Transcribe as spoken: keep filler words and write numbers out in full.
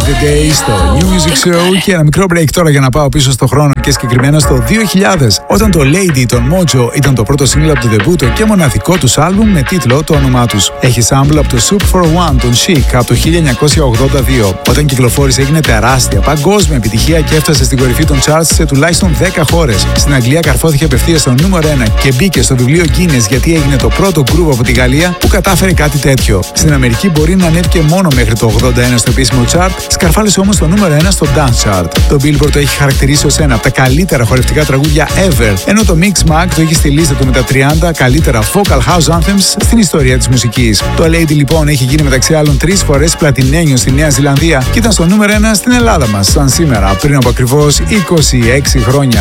The Day στο New Music Show και ένα μικρό break τώρα για να πάω πίσω στο χρόνο και συγκεκριμένα στο δύο χιλιάδες, όταν το Lady των Mojo ήταν το πρώτο single από το debut και μοναδικό τους άλμπουμ με τίτλο το όνομά τους. Έχει sample από το Soup for One των Chic από το χίλια εννιακόσια ογδόντα δύο. Όταν κυκλοφόρησε έγινε τεράστια παγκόσμια επιτυχία και έφτασε στην κορυφή των charts σε τουλάχιστον δέκα χώρες. Στην Αγγλία καρφώθηκε απευθείας στο νούμερο ένα και μπήκε στο βιβλίο Guinness γιατί έγινε το πρώτο group από τη Γαλλία που κατάφερε κάτι τέτοιο. Στην Αμερική μπορεί να ανέβηκε μόνο μέχρι το ογδόντα ένα στο επίσημο chart, σκαρφάλισε όμως το νούμερο ένα στο dance chart. Το Billboard το έχει χαρακτηρίσει ως ένα από τα καλύτερα χορευτικά τραγούδια ever, ενώ το Mixmag το έχει στη λίστα του με τα τριάντα καλύτερα vocal house anthems στην ιστορία της μουσικής. Το Lady λοιπόν έχει γίνει μεταξύ άλλων τρεις φορές πλατινένιο στη Νέα Ζηλανδία και ήταν στο νούμερο ένα στην Ελλάδα μας, σαν σήμερα, πριν από ακριβώς είκοσι έξι χρόνια.